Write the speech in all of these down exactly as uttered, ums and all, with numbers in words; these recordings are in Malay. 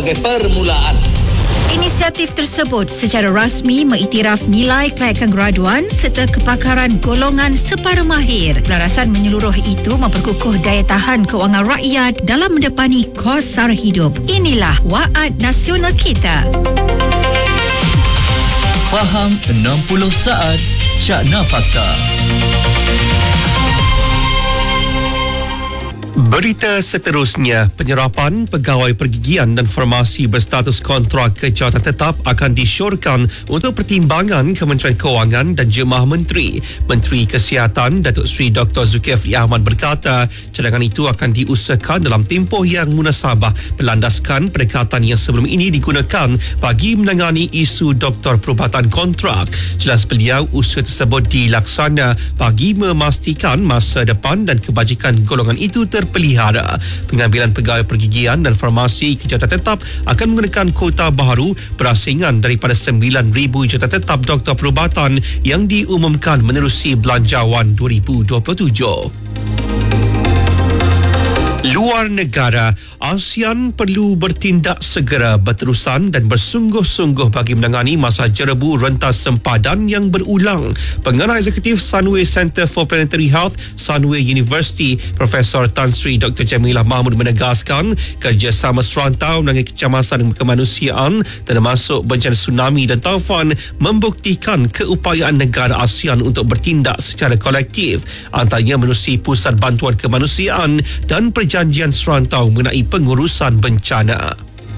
sebagai permulaan. Inisiatif tersebut secara rasmi mengiktiraf nilai kelayakan graduan serta kepakaran golongan separuh mahir. Pelarasan menyeluruh itu memperkukuh daya tahan kewangan rakyat dalam mendepani kos sara hidup. Inilah Waad Nasional kita. Faham enam puluh saat Cakna Fakta. Berita seterusnya, penyerapan pegawai pergigian dan farmasi berstatus kontrak kejawatan tetap akan disyorkan untuk pertimbangan Kementerian Kewangan dan Jemaah Menteri. Menteri Kesihatan Datuk Seri Doktor Zulkifli Ahmad berkata, cadangan itu akan diusahakan dalam tempoh yang munasabah berlandaskan pendekatan yang sebelum ini digunakan bagi menangani isu doktor perubatan kontrak. Jelas beliau, usaha tersebut dilaksana bagi memastikan masa depan dan kebajikan golongan itu ter pelihara. Pengambilan pegawai pergigian dan farmasi kejawatan tetap akan menggunakan kuota baharu berasingan daripada sembilan ribu jawatan tetap doktor perubatan yang diumumkan menerusi Belanjawan dua ribu dua puluh tujuh. Luar negara, ASEAN perlu bertindak segera, berterusan dan bersungguh-sungguh bagi menangani masa jerebu rentas sempadan yang berulang. Pengarah Eksekutif Sunway Centre for Planetary Health, Sunway University, Profesor Tan Sri Doktor Jamilah Mahmud menegaskan kerjasama serantau menangani kecemasan kemanusiaan termasuk bencana tsunami dan taufan membuktikan keupayaan negara ASEAN untuk bertindak secara kolektif, antaranya menerusi Pusat Bantuan Kemanusiaan dan Perjanjian Serantau mengenai pengurusan bencana.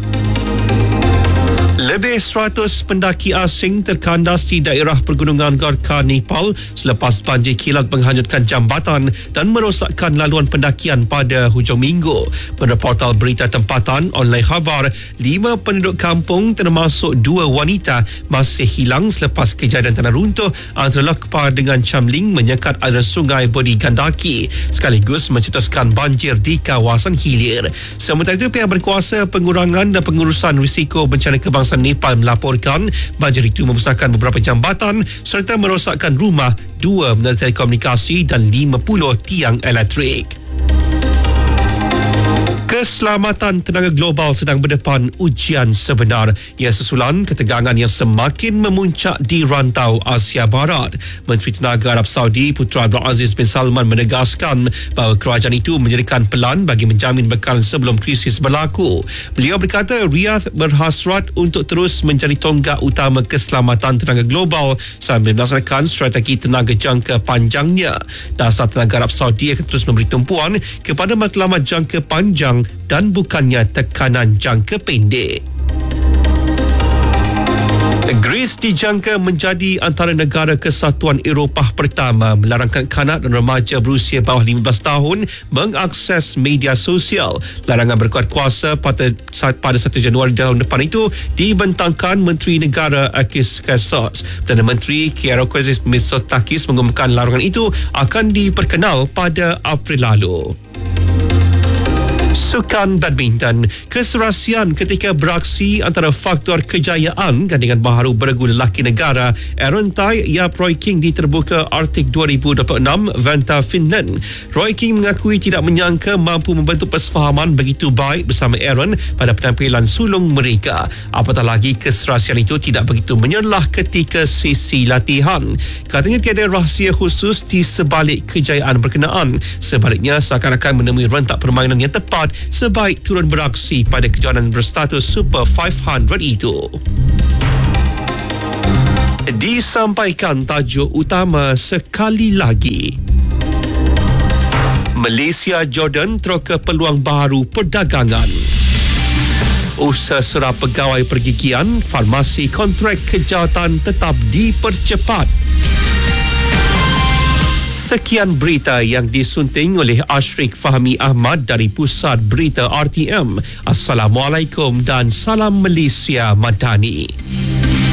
Lebih seratus pendaki asing terkandas di daerah pergunungan Gorkha, Nepal selepas banjir kilat menghanyutkan jambatan dan merosakkan laluan pendakian pada hujung minggu. Menurut portal berita tempatan online khabar, lima penduduk kampung termasuk dua wanita masih hilang selepas kejadian tanah runtuh antara Lakpa dengan Chamling menyekat aliran sungai Bodi Gandaki sekaligus mencetuskan banjir di kawasan hilir. Sementara itu, pihak berkuasa pengurangan dan pengurusan risiko bencana kebangsaan Nepal melaporkan banjir itu memusnahkan beberapa jambatan serta merosakkan rumah, dua menara telekomunikasi dan lima puluh tiang elektrik. Keselamatan tenaga global sedang berdepan ujian sebenar. Ia sesulan ketegangan yang semakin memuncak di rantau Asia Barat. Menteri Tenaga Arab Saudi Putra Abdul Aziz bin Salman menegaskan bahawa kerajaan itu menjadikan pelan bagi menjamin bekalan sebelum krisis berlaku. Beliau berkata Riyadh berhasrat untuk terus menjadi tonggak utama keselamatan tenaga global sambil melaksanakan strategi tenaga jangka panjangnya. Dasar Tenaga Arab Saudi akan terus memberi tumpuan kepada matlamat jangka panjang dan bukannya tekanan jangka pendek. Greece dijangka menjadi antara negara kesatuan Eropah pertama melarang kanak-kanak dan remaja berusia bawah lima belas tahun mengakses media sosial. Larangan berkuat kuasa pada pada satu Januari tahun depan itu dibentangkan Menteri Negara Akis Kassos. Perdana Menteri Kyriakos Mitsotakis mengumumkan larangan itu akan diperkenal pada April lalu. Sukan badminton, keserasian ketika beraksi antara faktor kejayaan gandingan baharu beregu lelaki negara Aaron Tai Yap Roy King di terbuka Arctic dua ribu dua puluh enam Vantaa, Finland. Roy King mengakui tidak menyangka mampu membentuk persefahaman begitu baik bersama Aaron pada penampilan sulung mereka. Apatah lagi keserasian itu tidak begitu menyerlah ketika sesi latihan. Katanya tiada rahsia khusus di sebalik kejayaan berkenaan. Sebaliknya, seakan-akan menemui rentak permainan yang tepat sebaik turun beraksi pada kejuaraan berstatus Super lima ratus itu. Disampaikan tajuk utama sekali lagi. Malaysia Jordan teroka peluang baru perdagangan. Usaha serap pegawai pergigian, farmasi kontrak kejawatan tetap dipercepat. Sekian berita yang disunting oleh Ashrik Fahmi Ahmad dari Pusat Berita R T M. Assalamualaikum dan salam Malaysia Madani.